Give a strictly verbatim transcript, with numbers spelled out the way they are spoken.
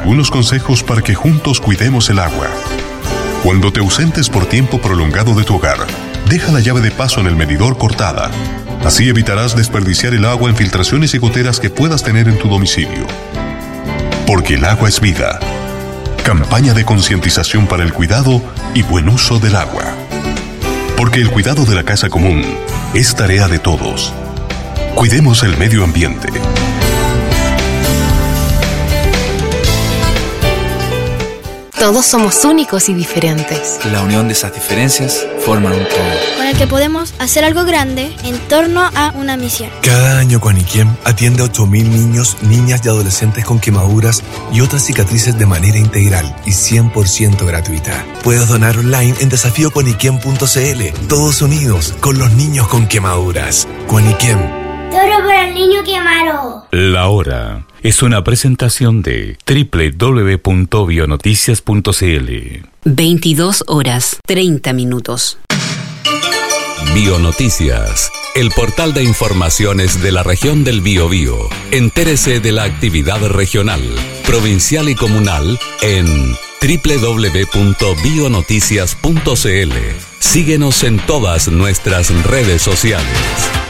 algunos consejos para que juntos cuidemos el agua. Cuando te ausentes por tiempo prolongado de tu hogar, deja la llave de paso en el medidor cortada. Así evitarás desperdiciar el agua en filtraciones y goteras que puedas tener en tu domicilio. Porque el agua es vida. Campaña de concientización para el cuidado y buen uso del agua. Porque el cuidado de la casa común es tarea de todos. Cuidemos el medio ambiente. Todos somos únicos y diferentes. La unión de esas diferencias forman un todo. Con el que podemos hacer algo grande en torno a una misión. Cada año Guaniquem atiende a ocho mil niños, niñas y adolescentes con quemaduras y otras cicatrices de manera integral y cien por ciento gratuita. Puedes donar online en desafío guaniquem punto c l. Todos unidos con los niños con quemaduras. Guaniquem. Toro por el niño quemado. La hora es una presentación de doble u doble u doble u punto bionoticias punto c l. veintidós horas, treinta minutos. Bionoticias, el portal de informaciones de la región del Biobío. Entérese de la actividad regional, provincial y comunal en doble u doble u doble u punto bionoticias punto c l. Síguenos en todas nuestras redes sociales.